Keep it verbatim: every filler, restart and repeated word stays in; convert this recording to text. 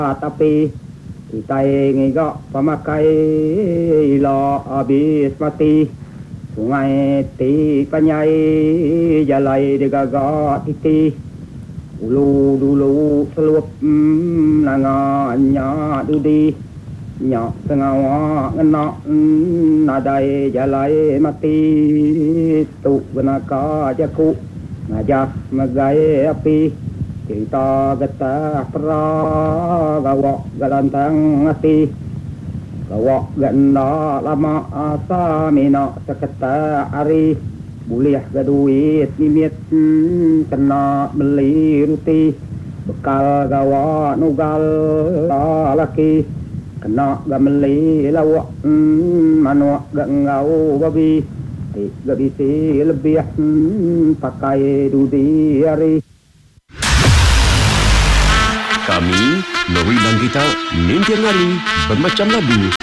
tapi kita ngigak pemakai ila habis mati sungai ti panyai jalai digagak titi ulu dulu selup mm, nanganya dudi nyak sengawa ngenak mm, nadai jalai mati tu genaka jaku ngajak megai api kita getah pera gawak galantang hati gawak ganda lama asa mina seketa hari boleh gaduit mimit hmm, kena beli ruti bekal gawak nugal laki kena gameli lawak hmm, manuak gangau babi gak bisa lebih hmm, pakai dudi hari. Kami, Nori dan kita, mimpi hari bermacam lagu.